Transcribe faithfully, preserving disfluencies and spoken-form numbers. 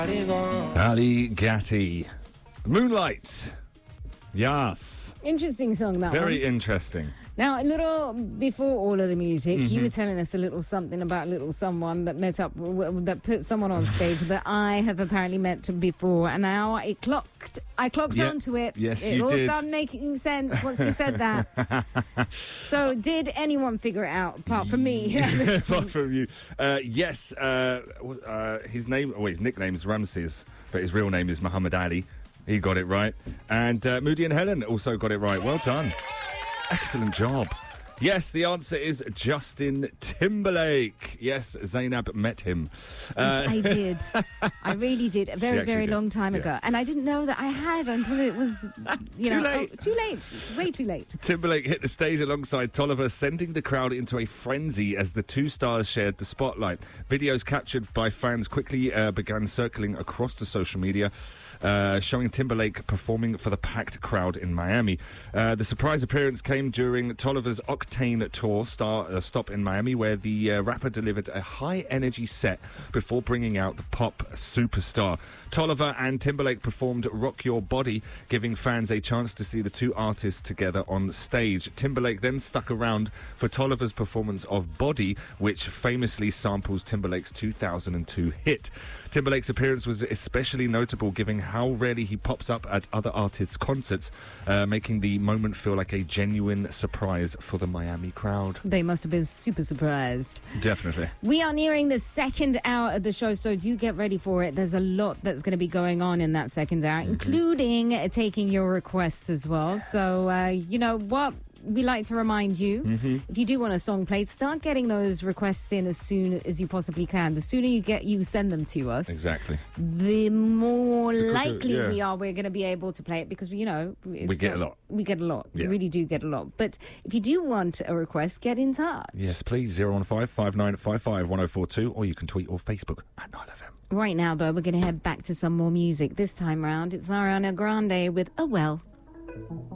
Ali Gatti. Moonlight. Yes. Interesting song, that Very one. interesting. Now, a little before all of the music, Mm-hmm. you were telling us a little something about little someone that met up, that put someone on stage that I have apparently met before, and now it clocked. I clocked Yep. onto it. Yes, it you all did. started making sense once you said that. So, did anyone figure it out apart from me? Apart from you. Uh, yes, uh, uh, his name, oh, his nickname is Ramses, but his real name is Muhammad Ali. He got it right. And uh, Moody and Helen also got it right. Well done. Excellent job. Yes, the answer is Justin Timberlake. Yes, Zainab met him. Uh, I did. I really did. A very, actually very did. long time Yes. ago. And I didn't know that I had until it was, you Too know, late. oh, too late. Way too late. Timberlake hit the stage alongside Tolliver, sending the crowd into a frenzy as the two stars shared the spotlight. Videos captured by fans quickly uh, began circling across the social media, uh, showing Timberlake performing for the packed crowd in Miami. Uh, the surprise appearance came during Tolliver's Octane Tour star, uh, stop in Miami, where the uh, rapper delivered a high-energy set before bringing out the pop superstar. Tolliver and Timberlake performed Rock Your Body, giving fans a chance to see the two artists together on stage. Timberlake then stuck around for Tolliver's performance of Body, which famously samples Timberlake's two thousand two hit. Timberlake's appearance was especially notable given how rarely he pops up at other artists' concerts, uh, making the moment feel like a genuine surprise for the Miami crowd. They must have been super surprised. Definitely. We are nearing the second hour of the show, so do get ready for it. There's a lot that's going to be going on in that second hour, Mm-hmm. including uh, taking your requests as well. Yes. So, uh, you know what? We like to remind you, Mm-hmm. if you do want a song played, start getting those requests in as soon as you possibly can. The sooner you get, you send them to us, Exactly. the more quicker- likely yeah. we are we're going to be able to play it, because, you know, it's We get a not- lot. We get a lot. Yeah. We really do get a lot. But if you do want a request, get in touch. Yes, please. zero one five, five nine five five, one oh four two, or you can tweet or Facebook at nine F M. Right now, though, we're going to head back to some more music. This time round, it's Ariana Grande with Oh Well.